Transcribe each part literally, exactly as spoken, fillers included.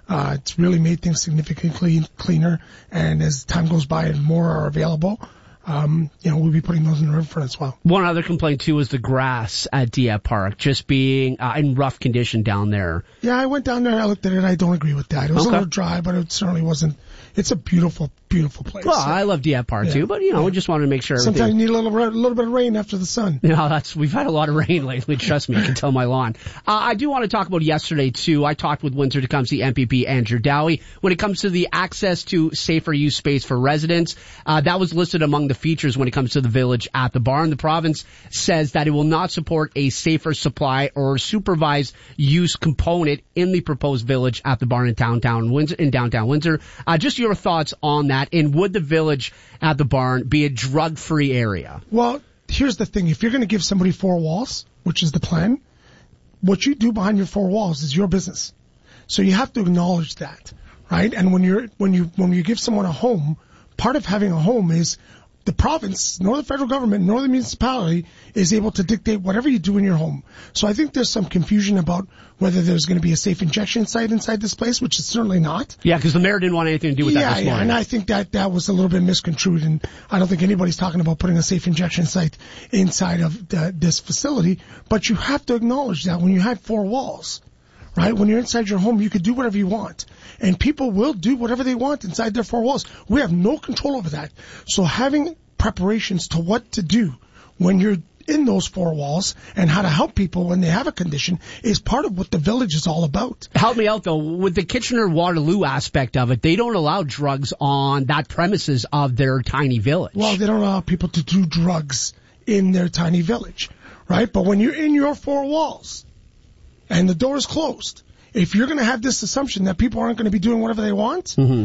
Uh, it's really made things significantly cleaner, and as time goes by and more are available, Um, you know, we'll be putting those in the riverfront as well. One other complaint, too, is the grass at Dieppe Park just being uh, in rough condition down there. Yeah, I went down there and I looked at it. I don't agree with that. It was okay. a little dry, but it certainly wasn't. It's a beautiful, beautiful place. Well, so. I love Dieppe Park, yeah. too, but, you know, yeah. we just wanted to make sure everything... Sometimes you need a little, a little bit of rain after the sun. You know, that's, we've had a lot of rain lately. Trust me, I can tell my lawn. Uh, I do want to talk about yesterday, too. I talked with Windsor-Tecumseh M P P Andrew Dowie. When it comes to the access to safer use space for residents, uh, that was listed among the features when it comes to the village at the barn. The province says that it will not support a safer supply or supervised use component in the proposed village at the barn in downtown Windsor. In downtown Windsor. Uh, just your thoughts on that, and would the village at the barn be a drug-free area? Well, here's the thing. If you're going to give somebody four walls, which is the plan, what you do behind your four walls is your business. So you have to acknowledge that, right? And when you're when you when you give someone a home, part of having a home is the province, nor the federal government, nor the municipality is able to dictate whatever you do in your home. So I think there's some confusion about whether there's going to be a safe injection site inside this place, which is certainly not. Yeah, because the mayor didn't want anything to do with yeah, that this yeah, morning. And I think that that was a little bit misconstrued, and I don't think anybody's talking about putting a safe injection site inside of the, this facility. But you have to acknowledge that when you have four walls, right? When you're inside your home, you can do whatever you want. And people will do whatever they want inside their four walls. We have no control over that. So having preparations to what to do when you're in those four walls and how to help people when they have a condition is part of what the village is all about. Help me out, though. With the Kitchener-Waterloo aspect of it, they don't allow drugs on that premises of their tiny village. Well, they don't allow people to do drugs in their tiny village, right? But when you're in your four walls and the door is closed, if you're going to have this assumption that people aren't going to be doing whatever they want, mm-hmm.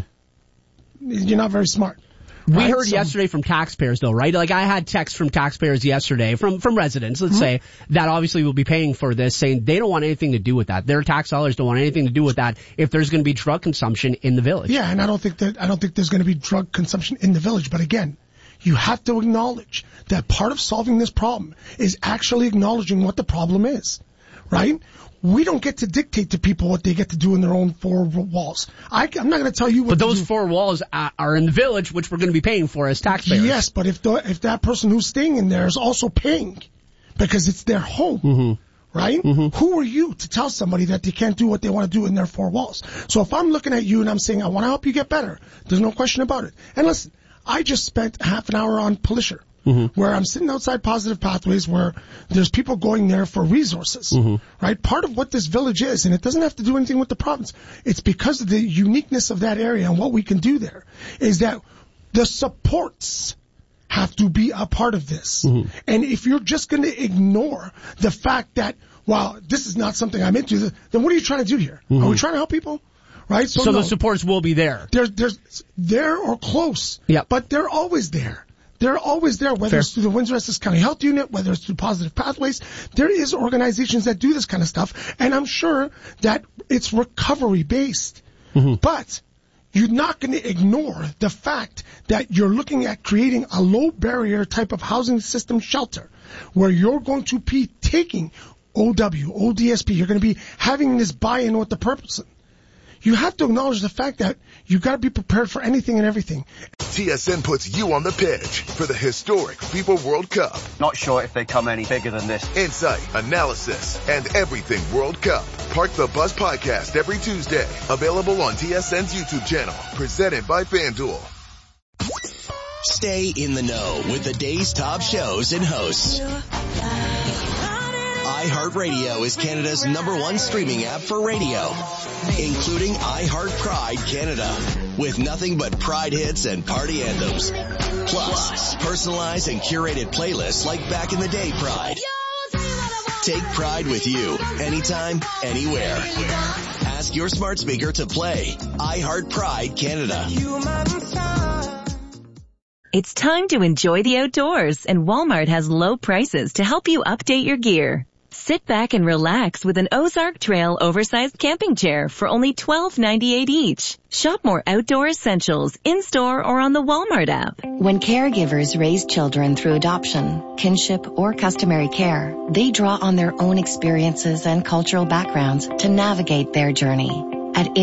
you're not very smart. We right, heard so, yesterday from taxpayers, though, right? Like, I had texts from taxpayers yesterday, from, from residents, let's mm-hmm. say, that obviously will be paying for this, saying they don't want anything to do with that. Their tax dollars don't want anything to do with that if there's going to be drug consumption in the village. Yeah, and I don't think that, I don't think there's going to be drug consumption in the village. But again, you have to acknowledge that part of solving this problem is actually acknowledging what the problem is, right? We don't get to dictate to people what they get to do in their own four walls. I, I'm not going to tell you what But those to do. four walls are in the village, which we're going to be paying for as taxpayers. Yes, but if the, if that person who's staying in there is also paying because it's their home, mm-hmm. right? Mm-hmm. Who are you to tell somebody that they can't do what they want to do in their four walls? So if I'm looking at you and I'm saying, I want to help you get better, there's no question about it. And listen, I just spent half an hour on Polisher. Mm-hmm. Where I'm sitting outside Positive Pathways, where there's people going there for resources, mm-hmm. right? Part of what this village is, and it doesn't have to do anything with the province, it's because of the uniqueness of that area and what we can do there, is that the supports have to be a part of this. Mm-hmm. And if you're just going to ignore the fact that, well, this is not something I'm into, then what are you trying to do here? Mm-hmm. Are we trying to help people? Right? So, so no, the supports will be there. There's, there's, there or close. Yep. But they're always there. They're always there, whether Fair. it's through the Windsor-Essex County Health Unit, whether it's through Positive Pathways. There is organizations that do this kind of stuff, and I'm sure that it's recovery-based. Mm-hmm. But you're not going to ignore the fact that you're looking at creating a low-barrier type of housing system shelter where you're going to be taking O W, O D S P. You're going to be having this buy-in with the person. You have to acknowledge the fact that you got to be prepared for anything and everything. T S N puts you on the pitch for the historic FIFA World Cup. Not sure if they come any bigger than this. Insight, analysis, and everything World Cup. Park the Bus podcast every Tuesday. Available on T S N's YouTube channel. Presented by FanDuel. Stay in the know with the day's top shows and hosts. iHeartRadio is Canada's number one streaming app for radio, including iHeart Pride Canada, with nothing but Pride hits and party anthems. Plus, personalized and curated playlists like Back in the Day Pride. Take Pride with you, anytime, anywhere. Ask your smart speaker to play iHeart Pride Canada. It's time to enjoy the outdoors, and Walmart has low prices to help you update your gear. Sit back and relax with an Ozark Trail oversized camping chair for only twelve ninety-eight each. Shop more outdoor essentials in-store or on the Walmart app. When caregivers raise children through adoption, kinship, or customary care, they draw on their own experiences and cultural backgrounds to navigate their journey. At